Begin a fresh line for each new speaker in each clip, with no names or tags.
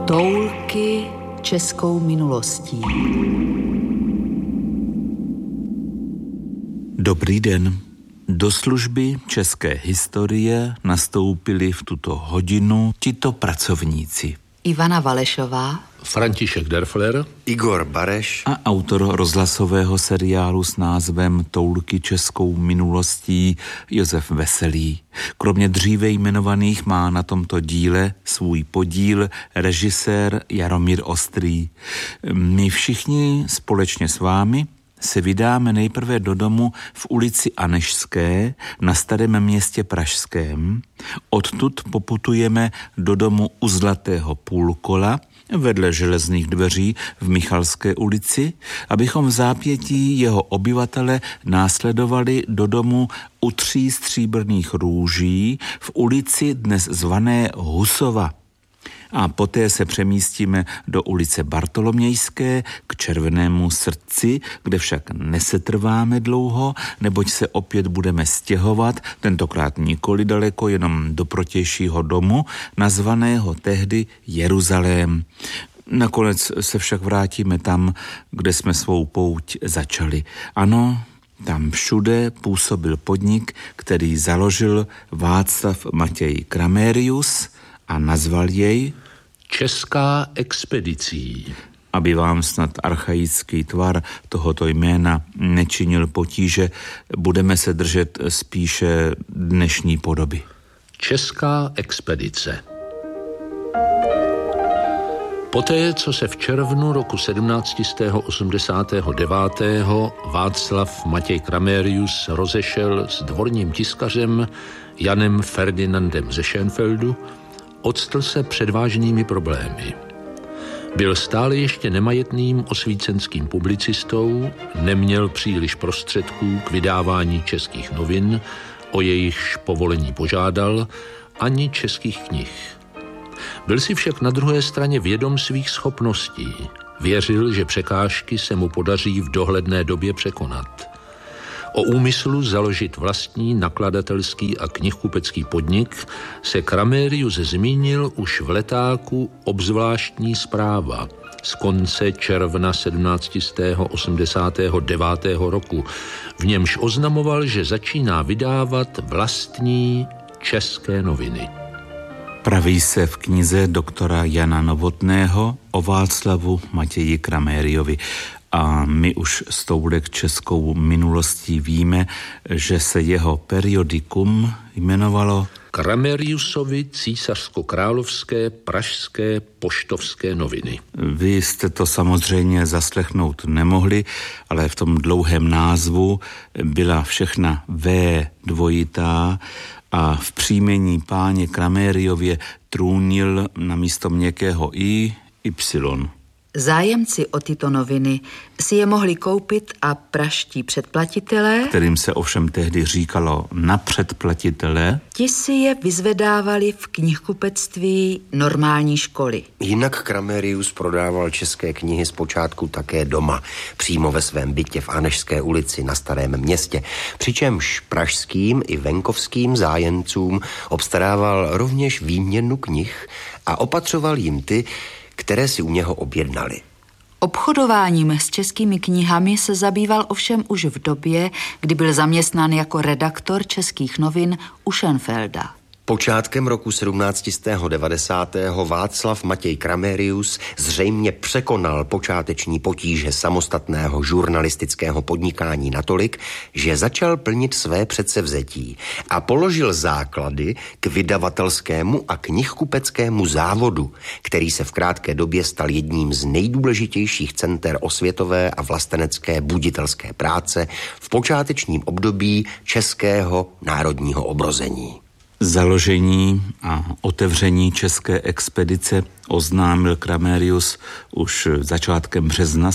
Toulky českou minulostí.
Dobrý den. Do služby české historie nastoupili v tuto hodinu tito pracovníci.
Ivana Valešová,
František Derfler,
Igor Bareš
a autor rozhlasového seriálu s názvem Toulky českou minulostí Josef Veselý. Kromě dříve jmenovaných má na tomto díle svůj podíl režisér Jaromír Ostrý. My všichni společně s vámi se vydáme nejprve do domu v ulici Anežské na Starém Městě pražském. Odtud poputujeme do domu u Zlatého půlkola vedle Železných dveří v Michalské ulici, abychom v zápětí jeho obyvatele následovali do domu u 3 stříbrných růží v ulici dnes zvané Husova. A poté se přemístíme do ulice Bartolomějské k Červenému srdci, kde však nesetrváme dlouho, neboť se opět budeme stěhovat, tentokrát nikoli daleko, jenom do protějšího domu, nazvaného tehdy Jeruzalém. Nakonec se však vrátíme tam, kde jsme svou pouť začali. Ano, tam všude působil podnik, který založil Václav Matěj Kramérius a nazval jej
Česká expedicí.
Aby vám snad archaický tvar tohoto jména nečinil potíže, budeme se držet spíše dnešní podoby.
Česká expedice. Poté, co se v červnu roku 1789. Václav Matěj Kramérius rozešel s dvorním tiskařem Janem Ferdinandem ze Schönfeldu, octl se před vážnými problémy. Byl stále ještě nemajetným osvícenským publicistou, neměl příliš prostředků k vydávání českých novin, o jejichž povolení požádal, ani českých knih. Byl si však na druhé straně vědom svých schopností. Věřil, že překážky se mu podaří v dohledné době překonat. O úmyslu založit vlastní nakladatelský a knihkupecký podnik se Kramérius zmínil už v letáku Obzvláštní zpráva z konce června 1789. roku. V němž oznamoval, že začíná vydávat vlastní české noviny.
Praví se v knize doktora Jana Novotného o Václavu Matěji Kramériovi. A my už s Toulek českou minulostí víme, že se jeho periodikum jmenovalo
Kramériusovy císařsko-královské pražské poštovské noviny.
Vy jste to samozřejmě zaslechnout nemohli, ale v tom dlouhém názvu byla všechna V dvojitá a v příjmení páně Kramériově trůnil namísto měkkého I Y.
Zájemci o tyto noviny si je mohli koupit a pražští předplatitelé,
kterým se ovšem tehdy říkalo napředplatitelé,
ti si je vyzvedávali v knihkupectví normální školy.
Jinak Kramérius prodával české knihy zpočátku také doma, přímo ve svém bytě v Anežské ulici na Starém Městě, přičemž pražským i venkovským zájemcům obstarával rovněž výměnu knih a opatřoval jim ty, které si u něho objednali.
Obchodováním s českými knihami se zabýval ovšem už v době, kdy byl zaměstnán jako redaktor českých novin u Schönfelda.
Počátkem roku 1790. Václav Matěj Kramérius zřejmě překonal počáteční potíže samostatného žurnalistického podnikání natolik, že začal plnit své předsevzetí a položil základy k vydavatelskému a knihkupeckému závodu, který se v krátké době stal jedním z nejdůležitějších center osvětové a vlastenecké buditelské práce v počátečním období českého národního obrození.
Založení a otevření české expedice oznámil Kramérius už začátkem března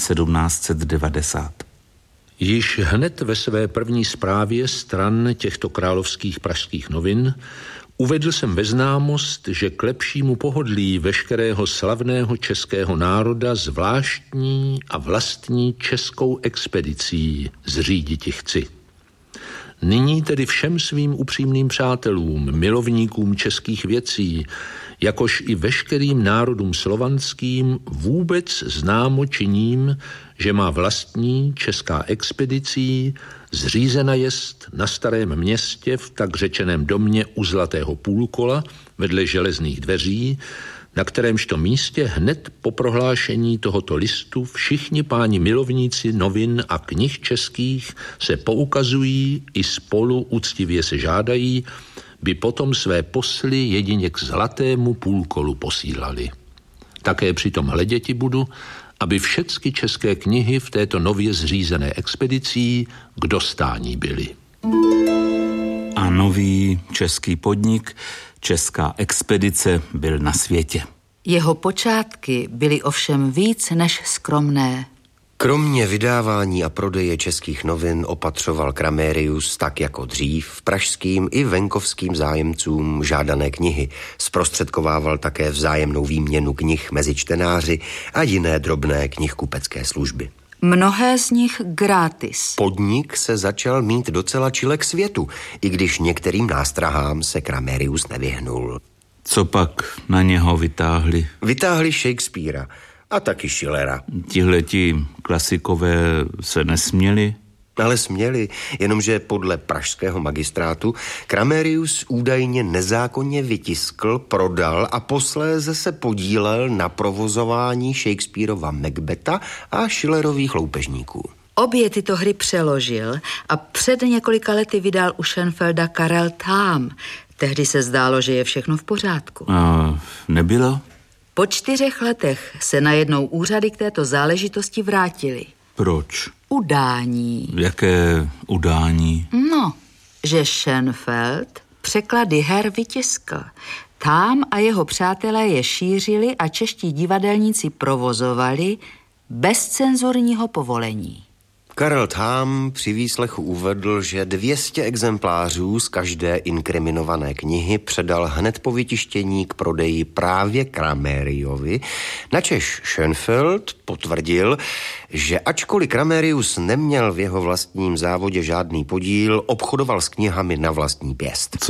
1790.
Již hned ve své první zprávě stran těchto královských pražských novin uvedl jsem ve známost, že k lepšímu pohodlí veškerého slavného českého národa zvláštní a vlastní českou expedicí zříditi chci. Nyní tedy všem svým upřímným přátelům, milovníkům českých věcí, jakož i veškerým národům slovanským vůbec známo činím, že má vlastní česká expedicí, zřízena jest na Starém Městě v tak řečeném domě u Zlatého půlkola vedle železných dveří, na kterémžto místě hned po prohlášení tohoto listu všichni páni milovníci novin a knih českých se poukazují i spolu úctivě se žádají, by potom své posly jedině k Zlatému půlkolu posílali. Také přitom hleděti budu, aby všechny české knihy v této nově zřízené expedicí k dostání byly.
A nový český podnik, česká expedice, byl na světě.
Jeho počátky byly ovšem víc než skromné.
Kromě vydávání a prodeje českých novin opatřoval Kramérius tak jako dřív pražským i venkovským zájemcům žádané knihy. Zprostředkovával také vzájemnou výměnu knih mezi čtenáři a jiné drobné knihkupecké služby.
Mnohé z nich gratis.
Podnik se začal mít docela čile k světu, i když některým nástrahám se Kramérius nevyhnul.
Co pak na něho vytáhli?
Vytáhli Shakespearea a taky Schillera.
Tihleti klasikové se nesměli?
Ale směli, jenomže podle pražského magistrátu Kramérius údajně nezákonně vytiskl, prodal a posléze se podílel na provozování Shakespearova Macbetha a Schillerových loupežníků.
Obě tyto hry přeložil a před několika lety vydal u Schönfelda Karel Tham. Tehdy se zdálo, že je všechno v pořádku.
A nebylo?
Po 4 letech se najednou úřady k této záležitosti vrátily.
Proč?
Udání.
Jaké udání?
No, že Schönfeld překlady her vytiskl. Tham a jeho přátelé je šířili a čeští divadelníci provozovali bez cenzurního povolení.
Karel Tham při výslechu uvedl, že 200 exemplářů z každé inkriminované knihy předal hned po vytištění k prodeji právě Kramériovi, načež Schönfeld potvrdil, že ačkoliv Kramérius neměl v jeho vlastním závodě žádný podíl, obchodoval s knihami na vlastní pěst.